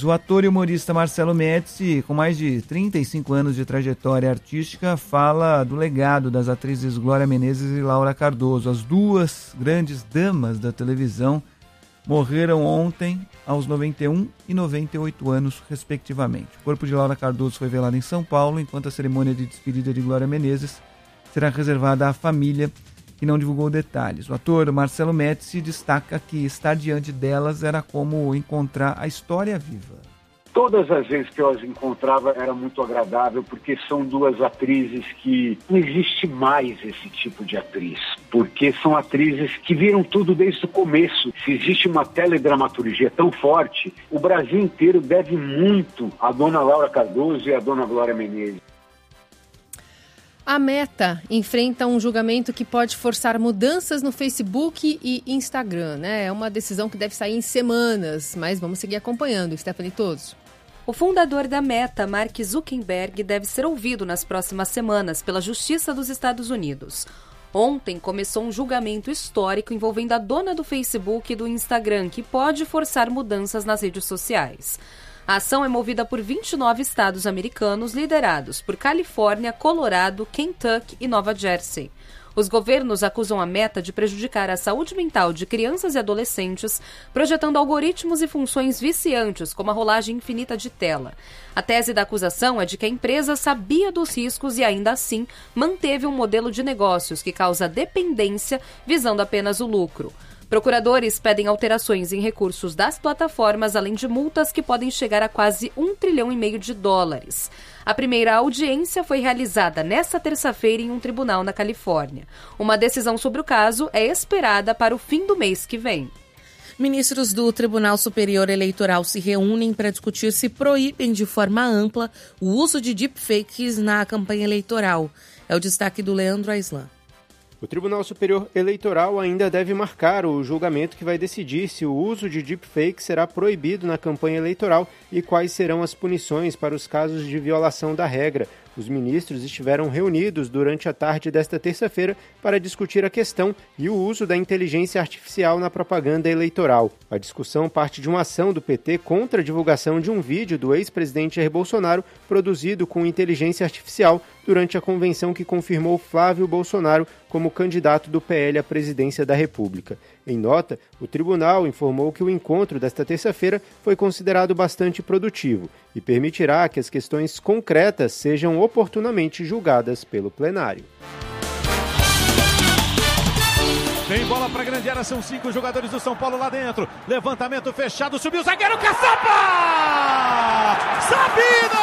O ator e humorista Marcelo Médici, com mais de 35 anos de trajetória artística, fala do legado das atrizes Glória Menezes e Laura Cardoso. As duas grandes damas da televisão morreram ontem aos 91 e 98 anos, respectivamente. O corpo de Laura Cardoso foi velado em São Paulo, enquanto a cerimônia de despedida de Glória Menezes será reservada à família, que não divulgou detalhes. O ator Marcelo Médici destaca que estar diante delas era como encontrar a história viva. Todas as vezes que eu as encontrava era muito agradável, porque são duas atrizes que não existe mais esse tipo de atriz, porque são atrizes que viram tudo desde o começo. Se existe uma teledramaturgia tão forte, o Brasil inteiro deve muito à dona Laura Cardoso e à dona Glória Menezes. A Meta enfrenta um julgamento que pode forçar mudanças no Facebook e Instagram, né? É uma decisão que deve sair em semanas, mas vamos seguir acompanhando. Stephanie Toso. O fundador da Meta, Mark Zuckerberg, deve ser ouvido nas próximas semanas pela Justiça dos Estados Unidos. Ontem começou um julgamento histórico envolvendo a dona do Facebook e do Instagram, que pode forçar mudanças nas redes sociais. A ação é movida por 29 estados americanos, liderados por Califórnia, Colorado, Kentucky e Nova Jersey. Os governos acusam a Meta de prejudicar a saúde mental de crianças e adolescentes, projetando algoritmos e funções viciantes, como a rolagem infinita de tela. A tese da acusação é de que a empresa sabia dos riscos e, ainda assim, manteve um modelo de negócios que causa dependência, visando apenas o lucro. Procuradores pedem alterações em recursos das plataformas, além de multas que podem chegar a quase $1,5 trilhão. A primeira audiência foi realizada nesta terça-feira em um tribunal na Califórnia. Uma decisão sobre o caso é esperada para o fim do mês que vem. Ministros do Tribunal Superior Eleitoral se reúnem para discutir se proíbem de forma ampla o uso de deepfakes na campanha eleitoral. É o destaque do Leandro Aislan. O Tribunal Superior Eleitoral ainda deve marcar o julgamento que vai decidir se o uso de deepfake será proibido na campanha eleitoral e quais serão as punições para os casos de violação da regra. Os ministros estiveram reunidos durante a tarde desta terça-feira para discutir a questão e o uso da inteligência artificial na propaganda eleitoral. A discussão parte de uma ação do PT contra a divulgação de um vídeo do ex-presidente Jair Bolsonaro produzido com inteligência artificial durante a convenção que confirmou Flávio Bolsonaro como candidato do PL à presidência da República. Em nota, o tribunal informou que o encontro desta terça-feira foi considerado bastante produtivo e permitirá que as questões concretas sejam oportunamente julgadas pelo plenário. Vem bola para a grande área, são 5 jogadores do São Paulo lá dentro. Levantamento fechado, subiu o zagueiro, Caçapa! Sabino!